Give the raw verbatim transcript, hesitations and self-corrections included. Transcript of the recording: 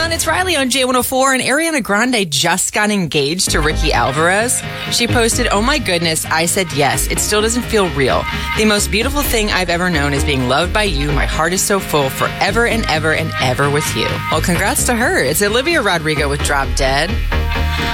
everyone. It's Riley on J one oh four, and Ariana Grande just got engaged to Ricky Alvarez. She posted, "Oh my goodness, I said yes. It still doesn't feel real. The most beautiful thing I've ever known is being loved by you. My heart is so full forever and ever and ever with you." Well, congrats to her. It's Olivia Rodrigo with Drop Dead.